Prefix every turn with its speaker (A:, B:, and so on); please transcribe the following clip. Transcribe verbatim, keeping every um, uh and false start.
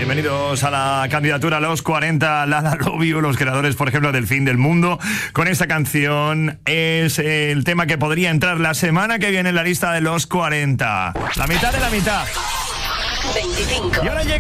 A: Bienvenidos a la candidatura a los cuarenta, Lala Love You, los creadores, por ejemplo, del Fin del Mundo. Con esta canción es el tema que podría entrar la semana que viene en la lista de los cuarenta. La mitad de la mitad.
B: veinticinco.
A: Y ahora llega